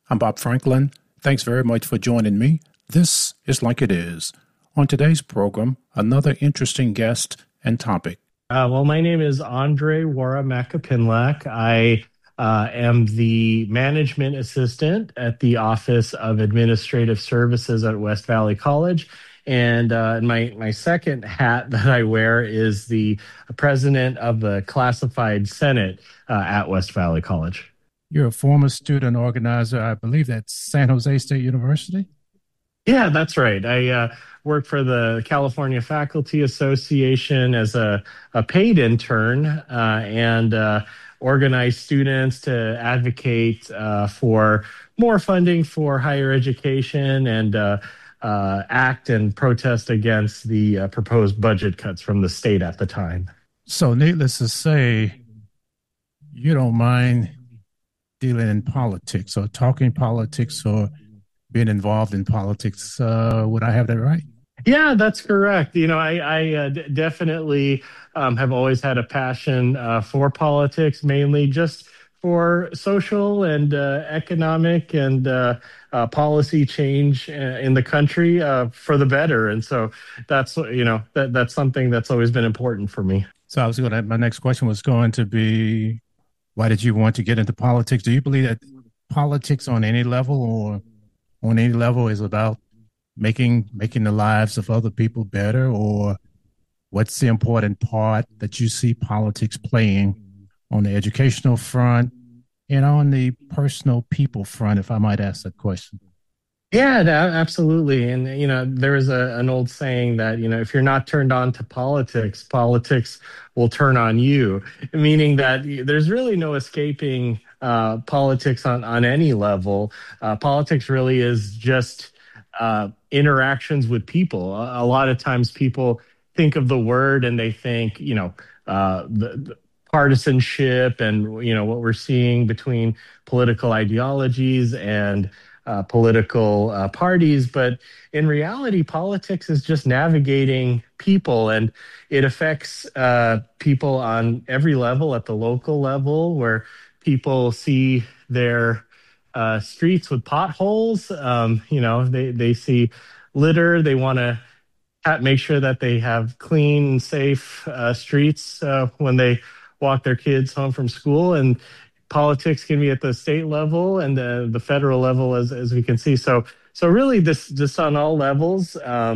I'm Bob Franklin. Thanks very much for joining me. This is Like It Is. On today's program, another interesting guest and topic. My name is Andre Wara Makapinlak. I am the management assistant at the Office of Administrative Services at West Valley College. And my second hat that I wear is the president of the Classified Senate at West Valley College. You're a former student organizer, I believe that's San Jose State University? Yeah, that's right. I work for the California Faculty Association as a paid intern and organize students to advocate for more funding for higher education and act and protest against the proposed budget cuts from the state at the time. So, needless to say, you don't mind dealing in politics or talking politics or being involved in politics. Would I have that right? Yeah, that's correct. I definitely have always had a passion for politics, mainly just for social and economic and policy change in the country for the better. And so that's something that's always been important for me. So my next question was going to be, why did you want to get into politics? Do you believe that politics on any level or on any level is about making the lives of other people better, or what's the important part that you see politics playing on the educational front and on the personal people front, if I might ask that question? Yeah, absolutely. And, there is an old saying that, if you're not turned on to politics, politics will turn on you, meaning that there's really no escaping politics on any level. Politics really is just interactions with people. A lot of times people think of the word and they think, the partisanship and, what we're seeing between political ideologies and political parties. But in reality, politics is just navigating people, and it affects people on every level, at the local level, where people see their streets with potholes. They see litter. They want to make sure that they have clean, safe streets when they walk their kids home from school. And politics can be at the state level and the federal level, as we can see. So really, this on all levels.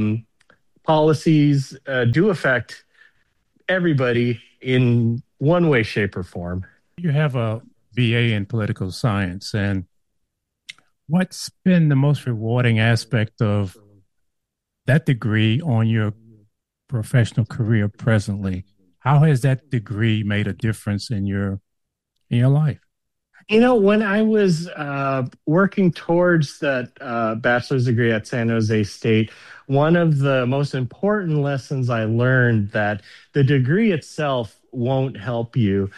Policies do affect everybody in one way, shape, or form. You have a BA in political science, and what's been the most rewarding aspect of that degree on your professional career presently? How has that degree made a difference in your life? When I was working towards that bachelor's degree at San Jose State, one of the most important lessons I learned that the degree itself won't help you,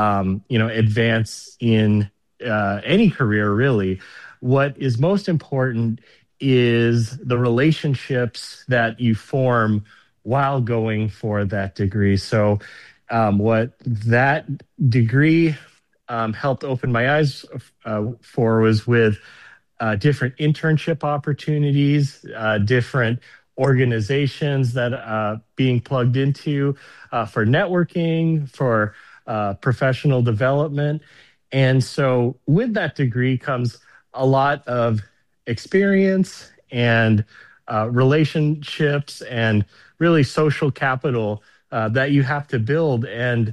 advance in any career, really. What is most important is the relationships that you form while going for that degree. So what that degree helped open my eyes for was with different internship opportunities, different organizations that being plugged into for networking, for professional development. And so with that degree comes a lot of experience and relationships and really social capital that you have to build. And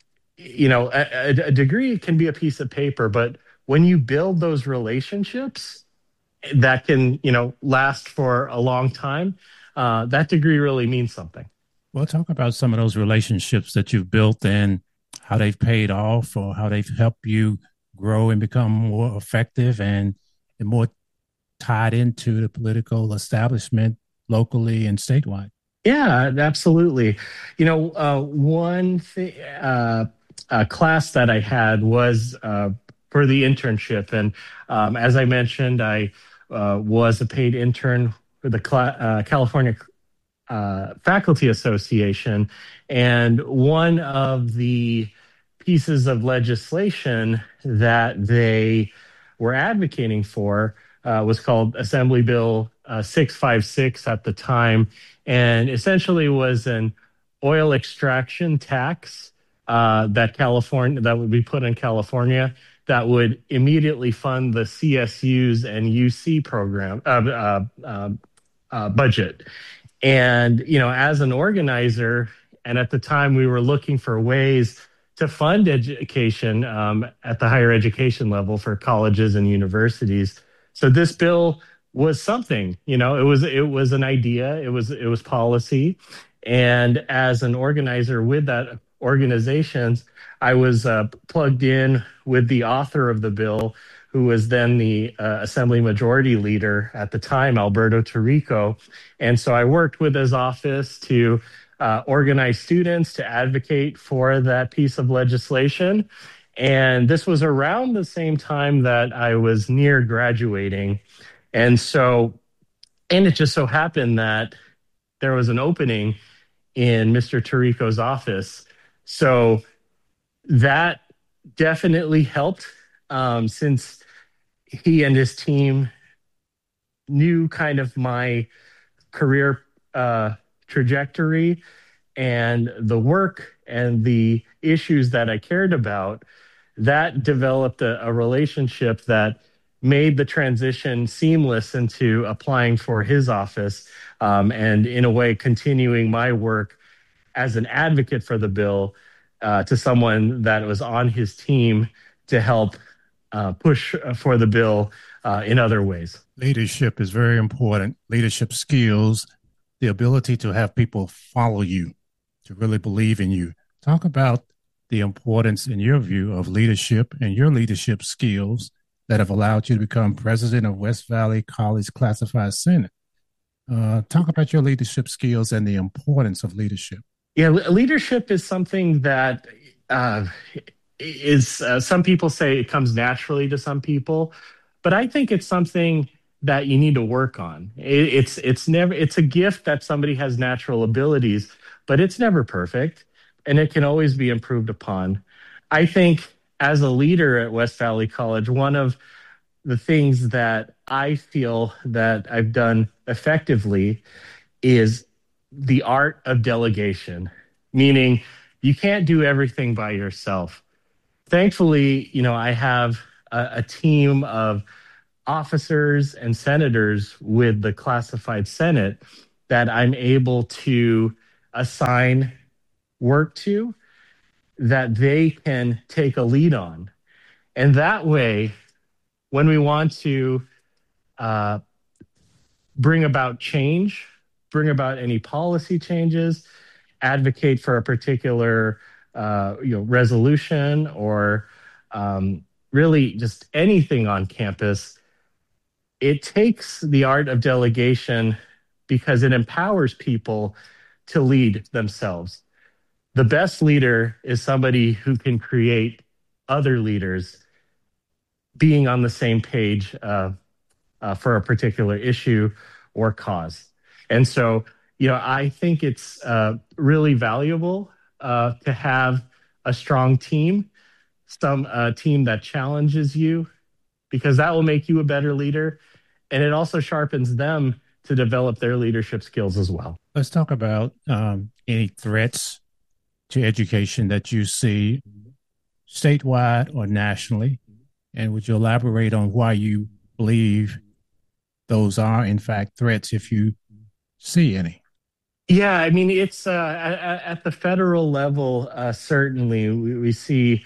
a degree can be a piece of paper, but when you build those relationships that can, last for a long time, that degree really means something. Well, talk about some of those relationships that you've built and how they've paid off or how they've helped you grow and become more effective and more tied into the political establishment locally and statewide. Yeah, absolutely. One thing, class that I had was for the internship. And as I mentioned, I was a paid intern for the California Faculty Association. And one of the pieces of legislation that they were advocating for was called Assembly Bill 656 at the time, and essentially was an oil extraction tax that would be put in California that would immediately fund the CSUs and UC program budget. And, as an organizer, and at the time we were looking for ways to fund education at the higher education level for colleges and universities. So this bill was something, it was an idea, it was policy. And as an organizer with that organizations, I was plugged in with the author of the bill, who was then the Assembly Majority Leader at the time, Alberto Tarico. And so I worked with his office to organize students to advocate for that piece of legislation. And this was around the same time that I was near graduating. And so, and it just so happened that there was an opening in Mr. Tarico's office. So that definitely helped, since he and his team knew kind of my career trajectory and the work and the issues that I cared about. That developed a relationship that made the transition seamless into applying for his office, and in a way continuing my work as an advocate for the bill to someone that was on his team to help push for the bill in other ways. Leadership is very important. Leadership skills, the ability to have people follow you, to really believe in you. Talk about the importance, in your view, of leadership and your leadership skills that have allowed you to become president of West Valley College Classified Senate. Talk about your leadership skills and the importance of leadership. Yeah, leadership is something that some people say it comes naturally to some people, but I think it's something that you need to work on. It's a gift that somebody has natural abilities, but it's never perfect, and it can always be improved upon. I think as a leader at West Valley College, one of the things that I feel that I've done effectively is the art of delegation, meaning you can't do everything by yourself. Thankfully, I have a team of officers and senators with the classified Senate that I'm able to assign work to that they can take a lead on. And that way, when we want to uh, bring about change, bring about any policy changes, advocate for a particular resolution, or really just anything on campus, it takes the art of delegation because it empowers people to lead themselves. The best leader is somebody who can create other leaders being on the same page for a particular issue or cause. And so, I think it's really valuable to have a strong team, some team that challenges you, because that will make you a better leader. And it also sharpens them to develop their leadership skills as well. Let's talk about any threats to education that you see statewide or nationally. And would you elaborate on why you believe those are, in fact, threats if you see any? Yeah, I mean, it's at the federal level, certainly, we see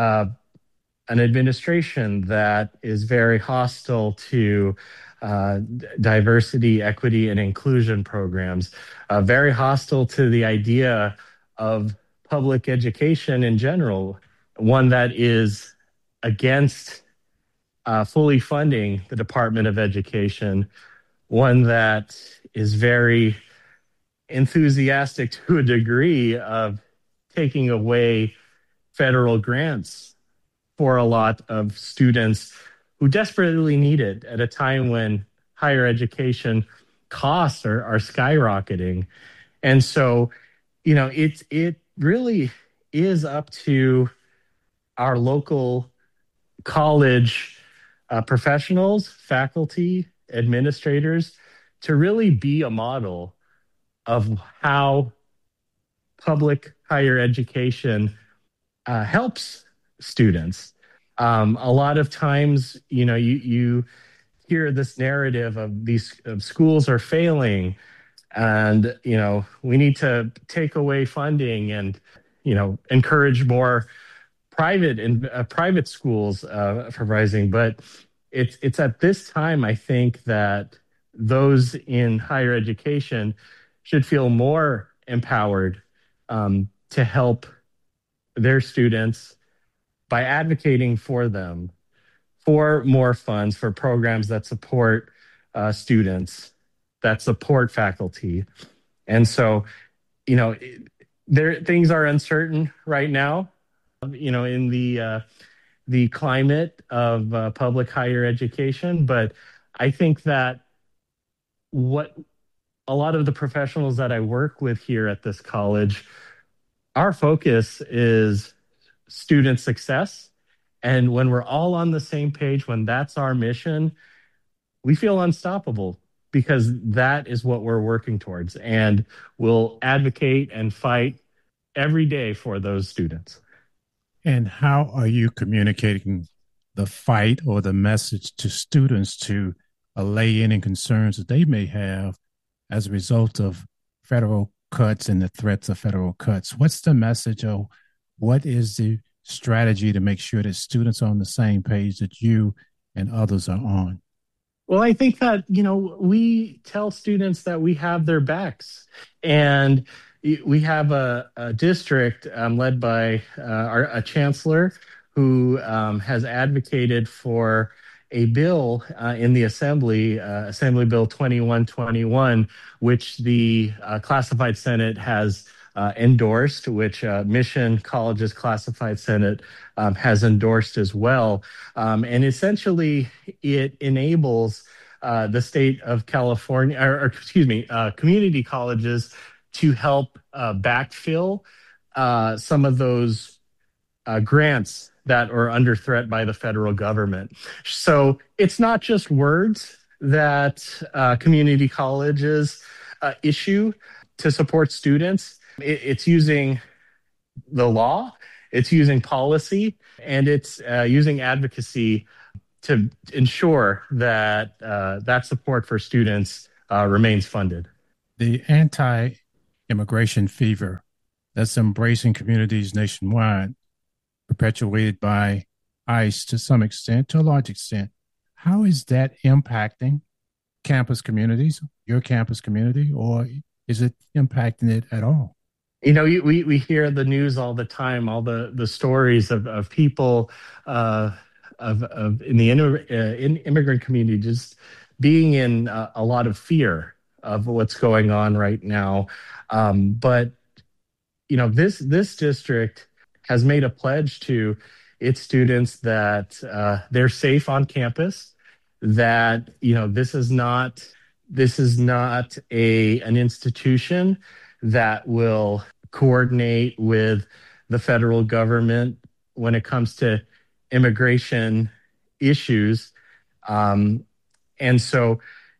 an administration that is very hostile to diversity, equity, and inclusion programs, very hostile to the idea of public education in general, one that is against fully funding the Department of Education, one that is very enthusiastic to a degree of taking away federal grants for a lot of students who desperately need it at a time when higher education costs are skyrocketing. And so, it really is up to our local college professionals, faculty, administrators to really be a model of how public higher education helps students. A lot of times, you hear this narrative of these of schools are failing, and we need to take away funding and encourage more private schools for rising. But it's at this time I think that those in higher education should feel more empowered to help their students by advocating for them for more funds for programs that support students, that support faculty. And so, you know, there things are uncertain right now, in the climate of public higher education. But I think that what a lot of the professionals that I work with here at this college, our focus is student success. And when we're all on the same page, when that's our mission, we feel unstoppable because that is what we're working towards. And we'll advocate and fight every day for those students. And how are you communicating the fight or the message to students to allay any concerns that they may have as a result of federal cuts and the threats of federal cuts? What's the message, or what is the strategy to make sure that students are on the same page that you and others are on? Well, I think that, we tell students that we have their backs. And we have a district led by a chancellor who has advocated for a bill in the Assembly, Assembly Bill 2121, which the Classified Senate has endorsed, which Mission College's Classified Senate has endorsed as well. And essentially, it enables the state of California, or excuse me, community colleges to help backfill some of those grants that are under threat by the federal government. So it's not just words that community colleges issue to support students. It's using the law, it's using policy, and it's using advocacy to ensure that that support for students remains funded. The anti immigration fever that's embracing communities nationwide, perpetuated by ICE to some extent, to a large extent, how is that impacting campus communities, your campus community, or is it impacting it at all? We hear the news all the time, all the stories of people in the in immigrant community just being in a lot of fear of what's going on right now. But this district has made a pledge to its students that they're safe on campus. That this is not an institution that will coordinate with the federal government when it comes to immigration issues. And so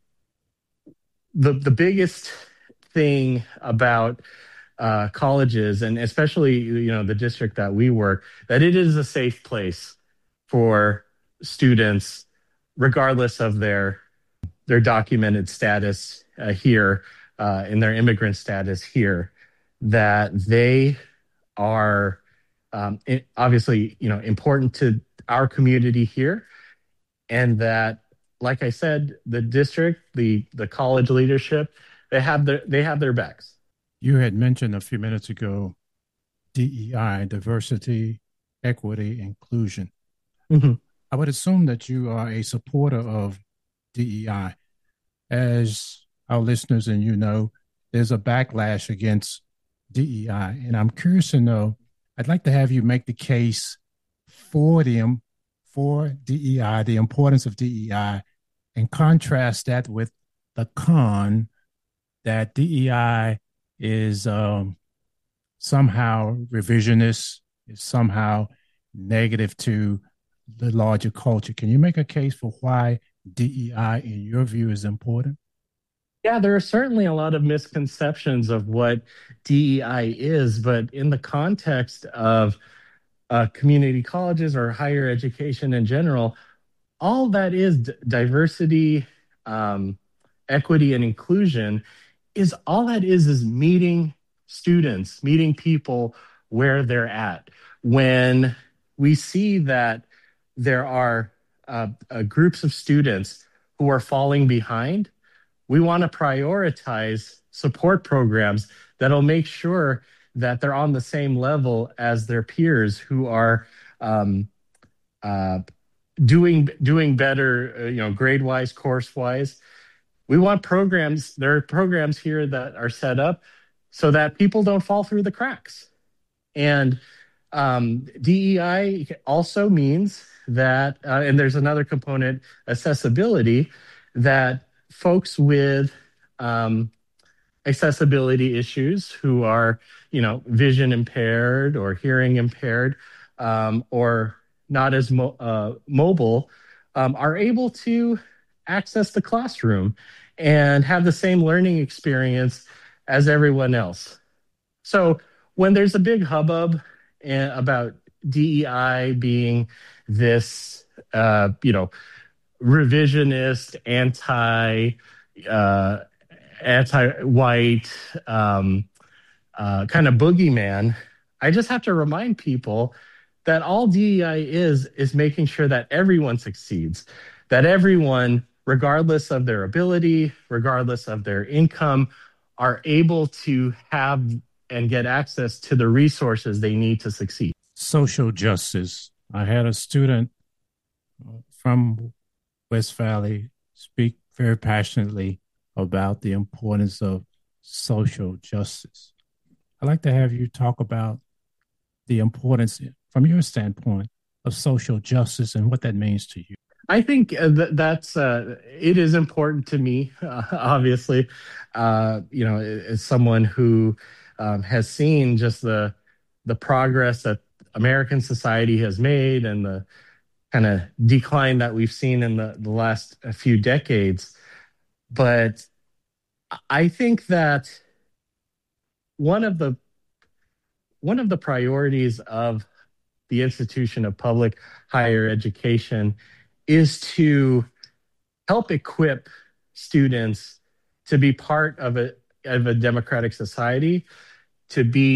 the biggest thing about colleges, and especially the district that we work, that it is a safe place for students, regardless of their documented status here, in their immigrant status here, that they are obviously important to our community here, and that, like I said, the district, the college leadership, they have their backs. You had mentioned a few minutes ago DEI, diversity, equity, inclusion. Mhm. I would assume that you are a supporter of DEI. As our listeners and there's a backlash against DEI. And I'm curious to know, I'd like to have you make the case for for DEI, the importance of DEI, and contrast that with the con that DEI is somehow revisionist, is somehow negative to the larger culture. Can you make a case for why DEI, in your view, is important? Yeah, there are certainly a lot of misconceptions of what DEI is, but in the context of community colleges or higher education in general, all that is diversity, um, equity, and inclusion is all that is meeting students, meeting people where they're at. When we see that there are groups of students who are falling behind, we want to prioritize support programs that'll make sure that they're on the same level as their peers who are um, uh, doing better, grade wise, course wise. We want programs. There are programs here that are set up so that people don't fall through the cracks. And DEI also means that, and there's another component, accessibility, that folks with um, accessibility issues who are, vision impaired or hearing impaired, or not as mobile, are able to access the classroom and have the same learning experience as everyone else. So when there's a big hubbub about DEI being this, revisionist, uh, anti-white, kind of boogeyman, I just have to remind people that all DEI is making sure that everyone succeeds, that everyone, regardless of their ability, regardless of their income, are able to have and get access to the resources they need to succeed. Social justice. I had a student from West Valley speak very passionately about the importance of social justice. I'd like to have you talk about the importance, from your standpoint, of social justice and what that means to you. I think that's it is important to me. Obviously, as someone who has seen just the progress that American society has made and the kind of decline that we've seen in the last few decades. But I think that one of the one of the priorities of the institution of public higher education is to help equip students to be part of a democratic society, to be